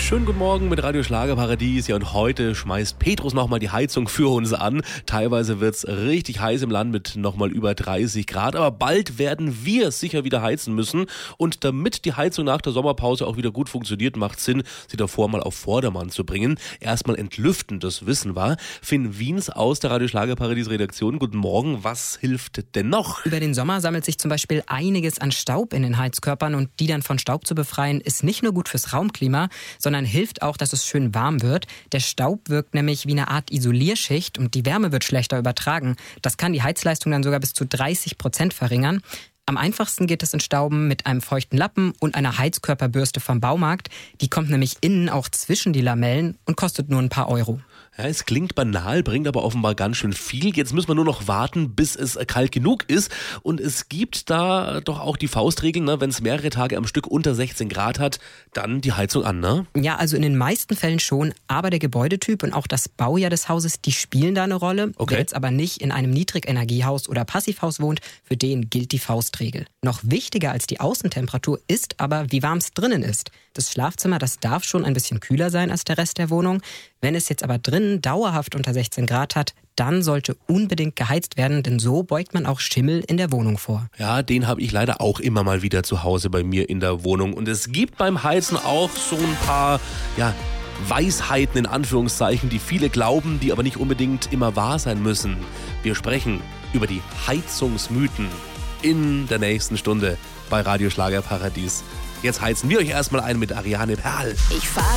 Schönen guten Morgen mit Radio Schlagerparadies. Ja, und heute schmeißt Petrus nochmal die Heizung für uns an. Teilweise wird's richtig heiß im Land mit nochmal über 30 Grad. Aber bald werden wir sicher wieder heizen müssen. Und damit die Heizung nach der Sommerpause auch wieder gut funktioniert, macht Sinn, sie davor mal auf Vordermann zu bringen. Erstmal entlüften, das wissen wir. Finn Wiens aus der Radio Schlagerparadies Redaktion. Guten Morgen. Was hilft denn noch? Über den Sommer sammelt sich zum Beispiel einiges an Staub in den Heizkörpern. Und die dann von Staub zu befreien, ist nicht nur gut fürs Raumklima, sondern hilft auch, dass es schön warm wird. Der Staub wirkt nämlich wie eine Art Isolierschicht und die Wärme wird schlechter übertragen. Das kann die Heizleistung dann sogar bis zu 30% verringern. Am einfachsten geht es Entstauben mit einem feuchten Lappen und einer Heizkörperbürste vom Baumarkt. Die kommt nämlich innen auch zwischen die Lamellen und kostet nur ein paar Euro. Ja, es klingt banal, bringt aber offenbar ganz schön viel. Jetzt müssen wir nur noch warten, bis es kalt genug ist. Und es gibt da doch auch die Faustregel, ne? Wenn es mehrere Tage am Stück unter 16 Grad hat, dann die Heizung an, ne? Ja, also in den meisten Fällen schon. Aber der Gebäudetyp und auch das Baujahr des Hauses, die spielen da eine Rolle. Okay. Wer jetzt aber nicht in einem Niedrigenergiehaus oder Passivhaus wohnt, für den gilt die Faustregel. Noch wichtiger als die Außentemperatur ist aber, wie warm es drinnen ist. Das Schlafzimmer, das darf schon ein bisschen kühler sein als der Rest der Wohnung. Wenn es jetzt aber drinnen dauerhaft unter 16 Grad hat, dann sollte unbedingt geheizt werden, denn so beugt man auch Schimmel in der Wohnung vor. Ja, den habe ich leider auch immer mal wieder zu Hause bei mir in der Wohnung. Und es gibt beim Heizen auch so ein paar, Weisheiten in Anführungszeichen, die viele glauben, die aber nicht unbedingt immer wahr sein müssen. Wir sprechen über die Heizungsmythen in der nächsten Stunde bei Radio Schlagerparadies. Jetzt heizen wir euch erstmal ein mit Ariane Perl. Ich fahre